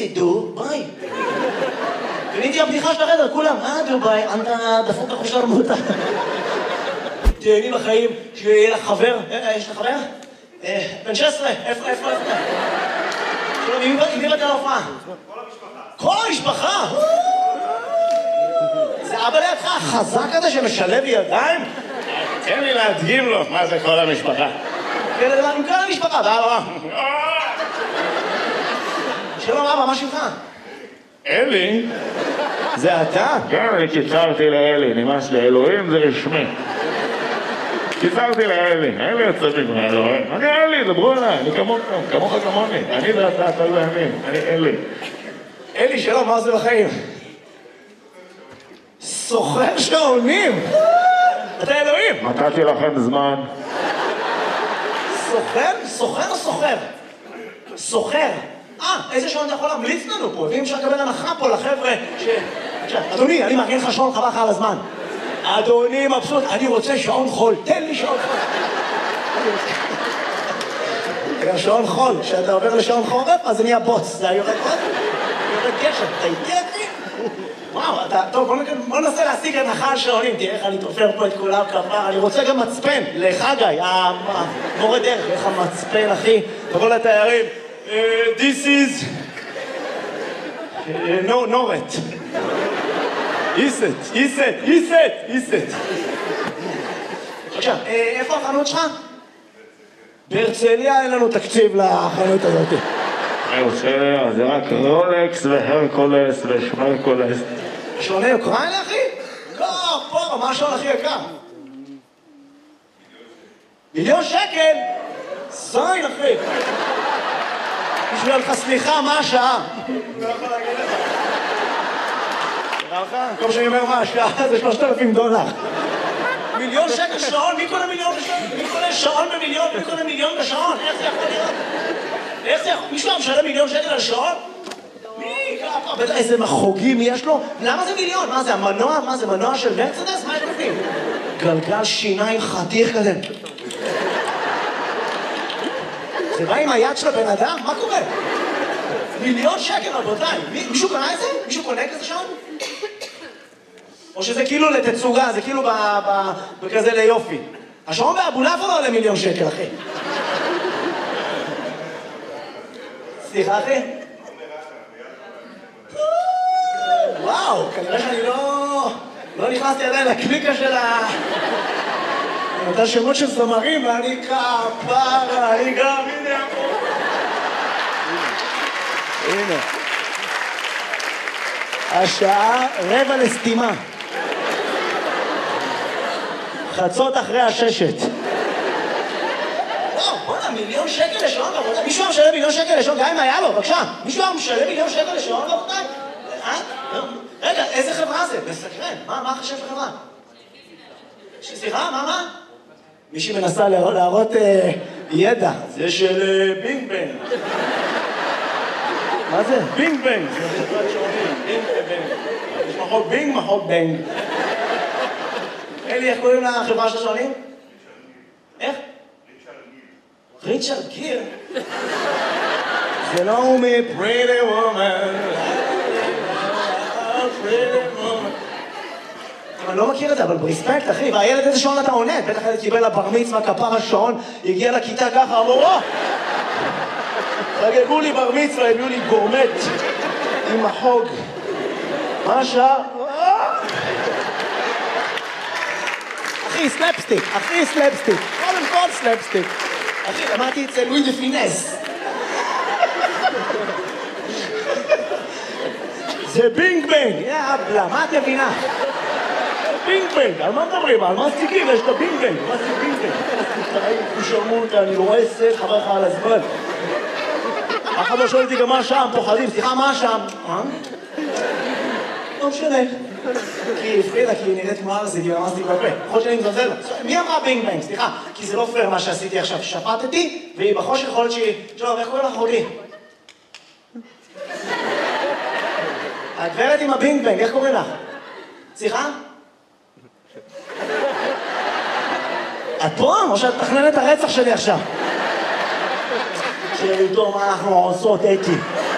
זה דובאי. קניתי הבדיחה של החדר, כולם, דובאי, אתה דפוק החושר מותה. תהני בחיים, שיהיה לך חבר, יש לך חבר? בן 16, איפה? עם מי באת להופעה? כל המשפחה. זה אבא לידך החזק הזה שמשלב ידיים? תן לי להדגים לו מה זה כל המשפחה. עם כל המשפחה, שלום אבא, מה שמך? אלי? זה אתה? כן, אני קיצרתי לאלי, נמאס לי, אלוהים זה רשמי. קיצרתי לאלי, אלי יוצא מגמר אלוהים. אני אלי, דברו עליי, אני כמוך כמוני. אני ואתה, אתה ואני, אני אלי. אלי, שלום, מה זה בחיים? סוחר שעונים! אתה אלוהים! נתתי לכם זמן. סוחר? סוחר או סוחר? סוחר. איזה שעון אתה יכול להמליץ לנו פה? ואם אפשר לקבל הנחה פה לחבר'ה ש... אדוני, אני מארגן לך שעון, חבל לך על הזמן. אדוני מבסוט, אני רוצה שעון חול, תן לי שעון חול. גם שעון חול, כשאתה עובר לשעון חורף, אז זה נהיה בוץ, זה יורד עוד, יורד גשם, אתה איתי אחי? וואו, טוב, בוא ננסה להשיג הנחה על שעונים, תראה איך אני תופר פה את כולם כפר, אני רוצה גם מצפן, לחגי, המורה דרך, איך המצפן אחי, תבוא לתיירים, this is נורת. איסט. עכשיו, איפה החנות שלך? בהרצליה אין לנו תקציב לחנות הזאת. בהרצליה זה רק רולקס והרקולס ושמרקולס. שעוני אוקראינה אחי? לא, פה, מה השעון הכי יקר? מיליון שקל? זין אחי. בשביל לך סליחה, מה השעה? לא יכול להגיד לך. נראה לך? כל שאני אומר מה השעה זה $3,000. מיליון שקל שעון? מי קונה מיליון בשעון? מי קונה שעון במיליון? מי קונה מיליון בשעון? איך זה יכול להיות? איך זה יכול? מישהו משלם מיליון שקל על שעון? מי? בטח איזה מחוגים יש לו? למה זה מיליון? מה זה המנוע? מה זה מנוע של מרצדס? מה יש בפנים? גלגל שיניים חתיך כזה. זה בא עם היד של הבן אדם? מה קורה? מיליון שקל רבותיי. מישהו קנה את זה? מישהו קונה כזה שעון? או שזה כאילו לתצוגה, זה כאילו בכזה ליופי. השעון באבולעפיה לא עולה מיליון שקל, אחי. סליחה, אחי? וואו, כנראה שאני לא נכנסתי עדיין לקליקה של אתה שמות של זמרים, ואני כפרה, אני גם, הנה. השעה 5:45. חצות אחרי 6. וואו, בוא'נה, מיליון שקל לשעון, רבותיי. מישהו משלם מיליון שקל לשעון, גם אם היה לו, בבקשה. מישהו משלם מיליון שקל לשעון, רבותיי? רגע, איזה חברה זה? מסקרן. מה חשב חברה? סליחה, מה? מישהי מנסה להראות ידע. זה של בינג בנג. מה זה? בינג בנג. זה חברת שעונים. בינג בנג. יש מחוק בינג, מחוק בנג. אלי, איך קוראים לחברה של השעונים? איך? ריצ'רד גיר. זה לא הוא מ-Pretty Woman. אני לא מכיר את זה, אבל ברספקט, אחי, והילד איזה שעון אתה עונה? בטח ילד קיבל לבר מצווה, כפר השעון, הגיע לכיתה ככה, אמרו, חגגו לי בר מצווה, הביאו לי גורמט עם החוג. מה השעה? אחי, סלפסטיק, קודם כל סלפסטיק. אחי, למדתי אצל לואי דה פינס. זה בינג בנג, יאבלה, מה את מבינה? בינג בנג, על מה מדברים? על מסטיקים, יש את הבינג בנג, מסטיק בינג בנג. תשמעו, אני לא רואה סט, חבר לך על הזמן. אף אחד לא שואל אותי גם מה שם, פוחדים, סליחה, מה שם? לא משנה. כי הפרידה, כי היא נראית כמו ארזית, היא ממש בפה. יכול שאני מזלזל לה. מי אמרה בינג בנג? סליחה, כי זה לא פייר מה שעשיתי עכשיו. שפטתי, והיא בחושך יכול להיות שהיא... שלום, איך קוראים לך אחותי? הגברת עם הבינג בנג, איך קוראים לך? סליחה? את פה? או שאת מתכננת הרצח שלי עכשיו? שיהיה לי טוב מה אנחנו עושות, אתי.